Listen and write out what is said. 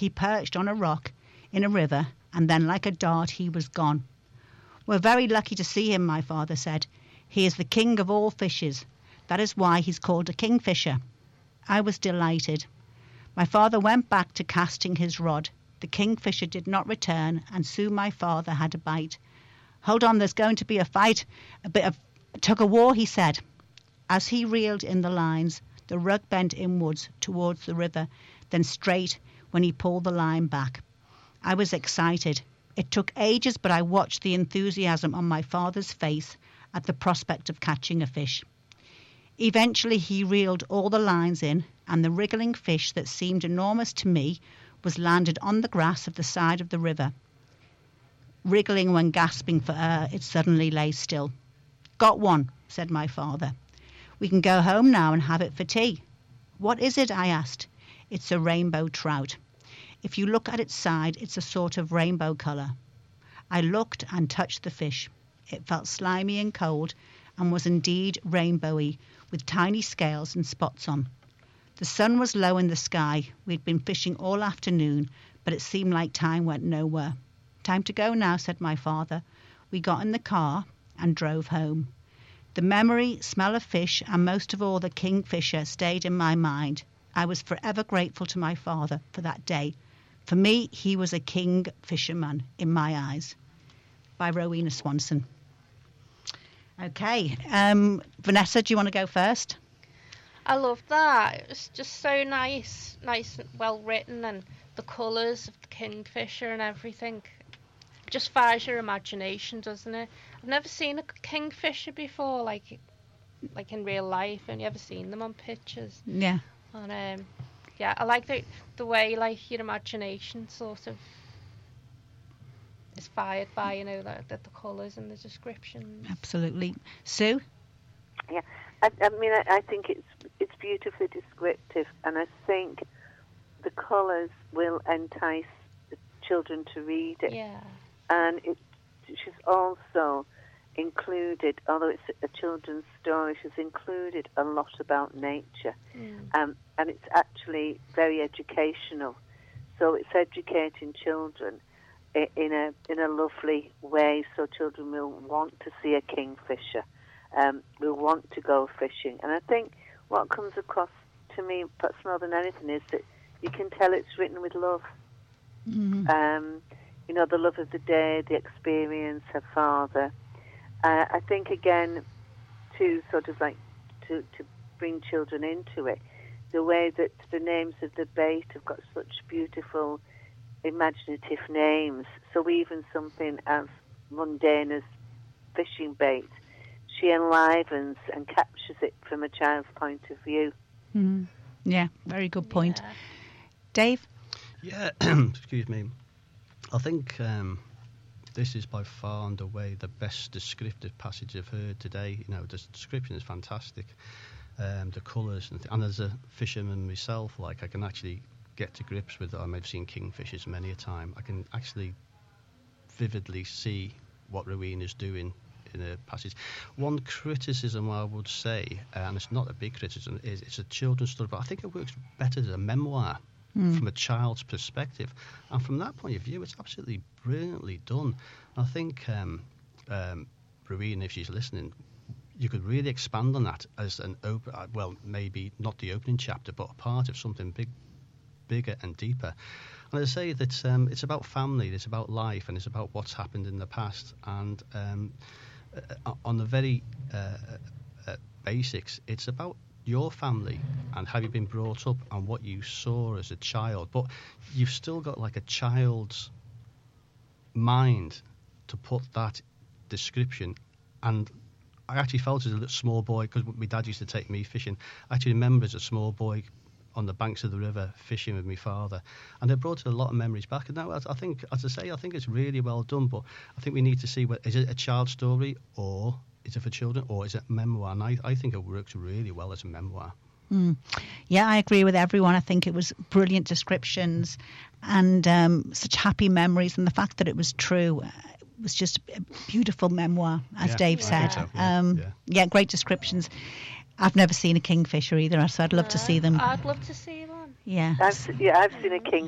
He perched on a rock in a river, and then like a dart he was gone. We're very lucky to see him, my father said. He is the king of all fishes. That is why he's called a kingfisher. I was delighted. My father went back to casting his rod. The kingfisher did not return, and soon my father had a bite. Hold on, there's going to be a fight, a bit of tug-of-war, he said. As he reeled in the lines, the rug bent inwards towards the river, then straight when he pulled the line back. I was excited. It took ages, but I watched the enthusiasm on my father's face at the prospect of catching a fish. Eventually he reeled all the lines in, and the wriggling fish that seemed enormous to me was landed on the grass of the side of the river. Wriggling when gasping for air, it suddenly lay still. Got one, said my father. We can go home now and have it for tea. What is it? I asked. It's a rainbow trout. If you look at its side, it's a sort of rainbow colour. I looked and touched the fish. It felt slimy and cold, and was indeed rainbowy, with tiny scales and spots on. The sun was low in the sky. We'd been fishing all afternoon, but it seemed like time went nowhere. Time to go now, said my father. We got in the car and drove home. The memory, smell of fish, and most of all the kingfisher stayed in my mind. I was forever grateful to my father for that day. For me, he was a king fisherman in my eyes. By Rowena Swanson. Okay, Vanessa, do you want to go first? I love that. It was just so nice and well written, and the colours of the kingfisher and everything. Just fires your imagination, doesn't it? I've never seen a kingfisher before, like in real life. I've only ever seen them on pictures. Yeah. And yeah, I like the way like your imagination sort of is fired by, you know, the colours and the descriptions. Absolutely. Sue? Yeah, I mean, I think it's beautifully descriptive, and I think the colours will entice the children to read it. Yeah. And she's also included, although it's a children's story, she's included a lot about nature. And it's actually very educational. So it's educating children in a lovely way, so children will want to see a kingfisher, will want to go fishing. And I think what comes across to me, perhaps more than anything, is that you can tell it's written with love. Mm-hmm. You know, the love of the day, the experience, her father. I think, again, to sort of like to bring children into it, the way that the names of the bait have got such beautiful, imaginative names. So even something as mundane as fishing bait, she enlivens and captures it from a child's point of view. Mm. Yeah, very good point. Yeah. Dave? Yeah, excuse me. I think this is by far and away the best descriptive passage I've heard today. You know, the description is fantastic. The colours, and as a fisherman myself, like I can actually get to grips with it. I've seen kingfishers many a time. I can actually vividly see what Rowena's doing in a passage. One criticism I would say, and it's not a big criticism, is it's a children's story, but I think it works better as a memoir. From a child's perspective, and from that point of view, it's absolutely brilliantly done. I think Rowena, if she's listening, you could really expand on that as an open, well, maybe not the opening chapter, but a part of something bigger and deeper. And I say that it's about family, it's about life, and it's about what's happened in the past. And on the very basics, it's about your family and how you've been brought up and what you saw as a child, but you've still got like a child's mind to put that description. And I actually felt as a little small boy, because my dad used to take me fishing, I actually remember as a small boy on the banks of the river fishing with my father, and it brought a lot of memories back. And now I think, as I say, I think it's really well done, but I think we need to see, is it a child story, or is it for children, or is it memoir? And I think it works really well as a memoir. Yeah, I agree with everyone. I think it was brilliant descriptions and such happy memories, and the fact that it was true. It was just a beautiful memoir, as Dave said. So. Yeah, great descriptions. I've never seen a kingfisher either, so I'd love to see them. I'd love to see one. Yeah. I've seen a kingfisher